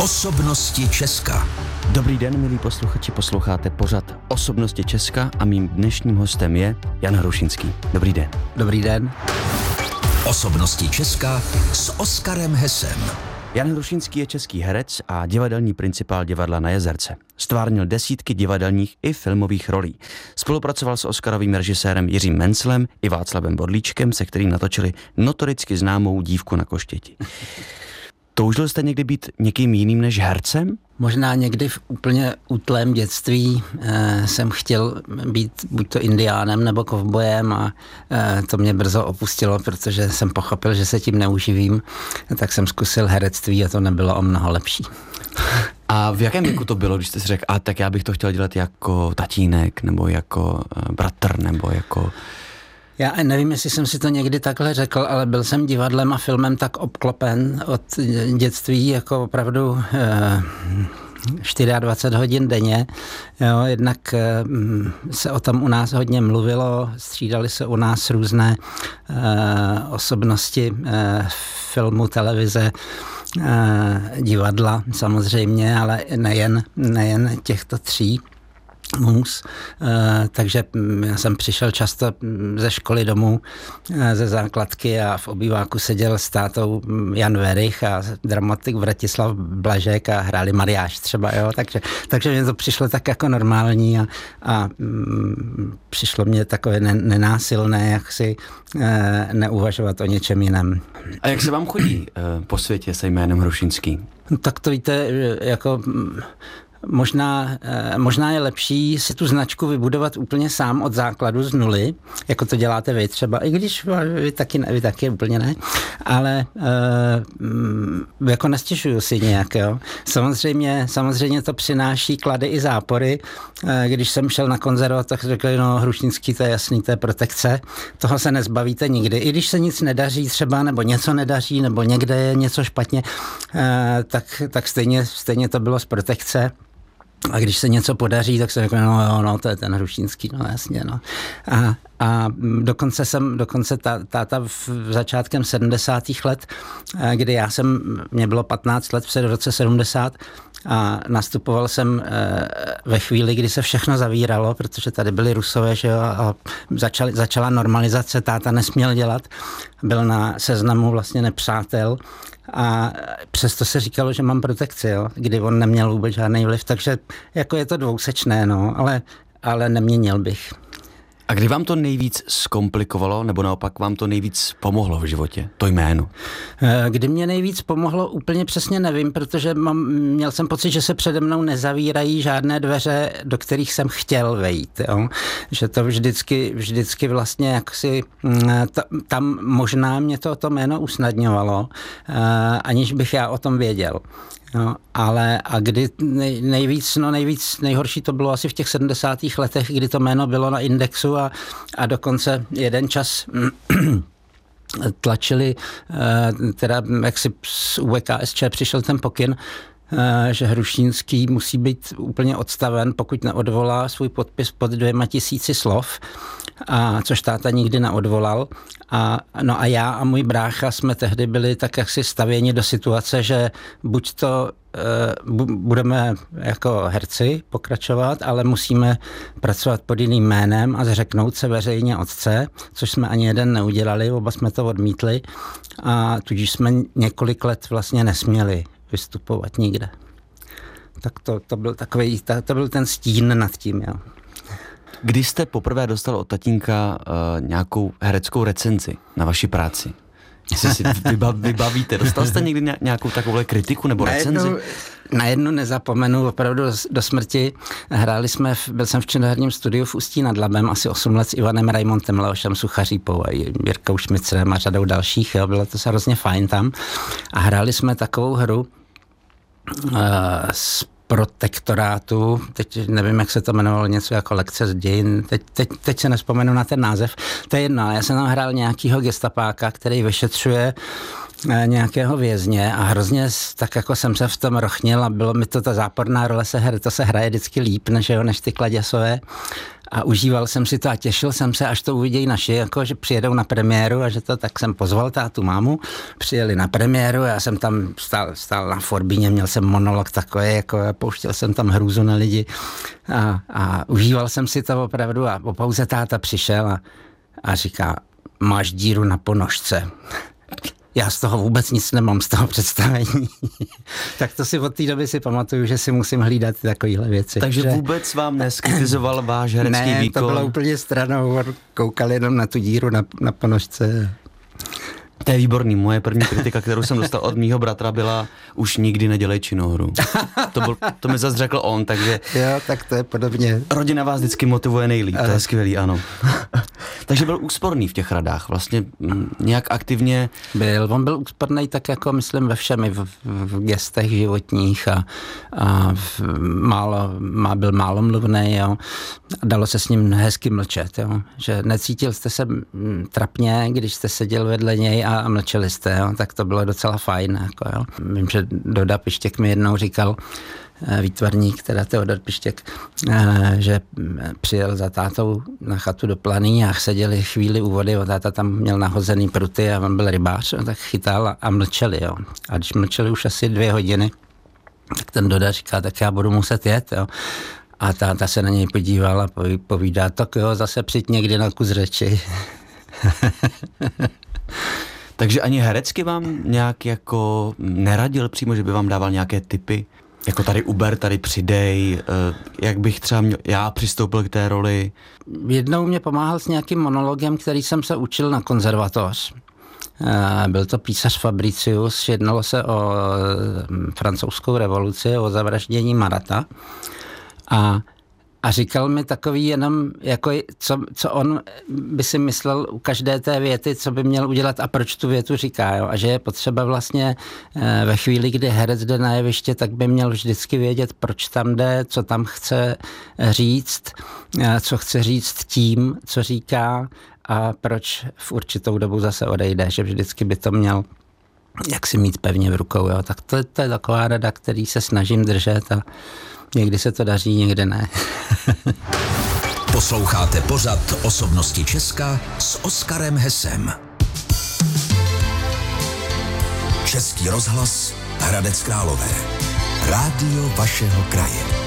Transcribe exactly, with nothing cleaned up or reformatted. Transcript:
Osobnosti Česka. Dobrý den, milí posluchači, posloucháte pořad Osobnosti Česka a mým dnešním hostem je Jan Hrušinský. Dobrý den. Dobrý den. Osobnosti Česka s Oskarem Hesem. Jan Hrušinský je český herec a divadelní principál divadla na Jezerce. Stvárnil desítky divadelních i filmových rolí. Spolupracoval s oscarovým režisérem Jiřím Menclem i Václavem Bodlíčkem, se kterým natočili notoricky známou Dívku na koštěti. Toužil jste někdy být někým jiným než hercem? Možná někdy v úplně útlém dětství eh, jsem chtěl být buď to indiánem nebo kovbojem a eh, to mě brzo opustilo, protože jsem pochopil, že se tím neuživím. Tak jsem zkusil herectví a to nebylo o mnoho lepší. A v jakém věku to bylo, když jste si řekl, a tak já bych to chtěl dělat jako tatínek, nebo jako bratr, nebo jako... Já nevím, jestli jsem si to někdy takhle řekl, ale byl jsem divadlem a filmem tak obklopen od dětství jako opravdu eh, dvacet čtyři hodin denně. Jo, jednak eh, se o tom u nás hodně mluvilo, střídali se u nás různé eh, osobnosti eh, filmu, televize, eh, divadla samozřejmě, ale nejen, nejen těchto tří. Mus, takže já jsem přišel často ze školy domů, ze základky a v obýváku seděl s tátou Jan Werich a dramatik Vratislav Blažek a hráli mariáš třeba, jo, takže, takže mě to přišlo tak jako normální a, a mm, přišlo mě takové nenásilné, jak si e, neuvažovat o něčem jiném. A jak se vám chodí e, po světě se jménem Hrušinský? No, tak to víte, jako... Možná, možná je lepší si tu značku vybudovat úplně sám od základu z nuly, jako to děláte vy třeba, i když vy taky, vy taky úplně ne, ale e, jako nestěžuju si nějak, jo. Samozřejmě, samozřejmě to přináší klady i zápory. E, když jsem šel na konzervatoř, tak řekli, no Hrušinský, to je jasný, to je protekce, toho se nezbavíte nikdy. I když se nic nedaří třeba, nebo něco nedaří, nebo někde je něco špatně, e, tak, tak stejně, stejně to bylo z protekce. A když se něco podaří, tak se řekne, no jo, no, to je ten Hrušinský, no jasně, no. A, a dokonce jsem, dokonce táta v začátkem sedmdesátých let, kdy já jsem, mě bylo patnáct let v roce sedmdesát a nastupoval jsem ve chvíli, kdy se všechno zavíralo, protože tady byli Rusové, že jo, a začali, začala normalizace, táta nesměl dělat, byl na seznamu vlastně nepřátel, a přesto se říkalo, že mám protekci, jo, kdy on neměl vůbec žádný vliv, takže jako je to dvousečné, no, ale, ale neměnil bych. A kdy vám to nejvíc zkomplikovalo, nebo naopak vám to nejvíc pomohlo v životě, to jméno? Kdy mě nejvíc pomohlo, úplně přesně nevím, protože mám, měl jsem pocit, že se přede mnou nezavírají žádné dveře, do kterých jsem chtěl vejít. Jo? Že to vždycky, vždycky vlastně jaksi, tam možná mě to, to jméno usnadňovalo, aniž bych já o tom věděl. No, ale a kdy nej, nejvíc, no nejvíc, nejhorší to bylo asi v těch sedmdesátých letech, kdy to jméno bylo na Indexu a, a dokonce jeden čas tlačili, teda jak si z U V K S Č přišel ten pokyn, že Hrušinský musí být úplně odstaven, pokud neodvolá svůj podpis pod dvěma tisíci slov, a což táta nikdy neodvolal. A, no a já a můj brácha jsme tehdy byli tak jaksi stavěni do situace, že buď to uh, budeme jako herci pokračovat, ale musíme pracovat pod jiným jménem a zřeknout se veřejně otce, což jsme ani jeden neudělali, oba jsme to odmítli a tudíž jsme několik let vlastně nesměli vystupovat nikde. Tak to, to byl takový, to byl ten stín nad tím, jo. Kdy jste poprvé dostal od tatínka uh, nějakou hereckou recenzi na vaši práci? Jestli si vybav, vybavíte. Dostal jste někdy nějakou takovou kritiku nebo recenzi? Na jednu, na jednu nezapomenu, opravdu do, do smrti. Hráli jsme, v, byl jsem v činoherním studiu v Ústí nad Labem asi osm let s Ivanem Raimontem, Leošem Suchařípou a Jirkou Šmicrem a řadou dalších. Jo. Bylo to hrozně fajn tam. A hráli jsme takovou hru uh, s protektorátu, teď nevím, jak se to jmenovalo, něco jako lekce z dějin, teď, teď, teď se nespomenu na ten název, to je jedno, já jsem tam hrál nějakýho gestapáka, který vyšetřuje nějakého vězně a hrozně tak jako jsem se v tom rochnil a bylo mi to ta záporná role, se hra, to se hraje vždycky líp než, jo, než ty kladěsové. a užíval jsem si to a těšil jsem se, až to uvidějí naši, jako že přijedou na premiéru a že to, tak jsem pozval tátu, mámu, přijeli na premiéru, já jsem tam stál, stál na forbíně, měl jsem monolog takový, jako pouštěl jsem tam hrůzu na lidi a, a užíval jsem si to opravdu a po pauze táta přišel a, a říká, máš díru na ponožce. Já z toho vůbec nic nemám, z toho představení. Tak to si od té doby si pamatuju, že si musím hlídat takovéhle věci. Takže že... vůbec vám neskritizoval váš herecký ne, výkon? Ne, to bylo úplně stranou, koukal jenom na tu díru na, na ponožce. To je výborný. Moje první kritika, kterou jsem dostal od mýho bratra, byla už nikdy nedělej činohru. To, byl, to mi zase řekl on, takže... Jo, tak to je podobně. Rodina vás vždycky motivuje nejlíp, to je skvělý, ano. Takže byl úsporný v těch radách, vlastně nějak aktivně... Byl, on byl úsporný tak jako myslím ve všemi, v, v gestech životních a, a v, málo, má, byl málomluvný, jo. Dalo se s ním hezky mlčet, jo. Že necítil jste se trapně, když jste seděl vedle něj a a mlčeli jste, jo, tak to bylo docela fajn. Jako, jo. Vím, že Doda Pištěk mi jednou říkal, výtvarník, teda Teodor Pištěk, že přijel za tátou na chatu do Planý a seděli chvíli u vody, a táta tam měl nahozený pruty a on byl rybář, tak chytal a, a mlčeli. Jo. A když mlčeli už asi dvě hodiny, tak ten Doda říká, tak já budu muset jet. Jo. A táta se na něj podíval a povídá, tak jo, zase přijď někdy na kus řeči. Takže ani herecky vám nějak jako neradil přímo, že by vám dával nějaké tipy? Jako tady uber, tady přidej, jak bych třeba měl, já přistoupil k té roli? Jednou mě pomáhal s nějakým monologem, který jsem se učil na konzervatoř. Byl to písař Fabricius, jednalo se o francouzskou revoluci, o zavraždění Marata. A A říkal mi takový jenom, jako co, co on by si myslel u každé té věty, co by měl udělat a proč tu větu říká. Jo? A že je potřeba vlastně ve chvíli, kdy herec jde na jeviště, tak by měl vždycky vědět, proč tam jde, co tam chce říct, co chce říct tím, co říká a proč v určitou dobu zase odejde. Že vždycky by to měl jak si mít pevně v rukou. Jo? Tak to, to je taková rada, který se snažím držet a někdy se to daří, někdy ne. Posloucháte pořad Osobnosti Česka s Oskarem Hesem. Český rozhlas Hradec Králové. Rádio vašeho kraje.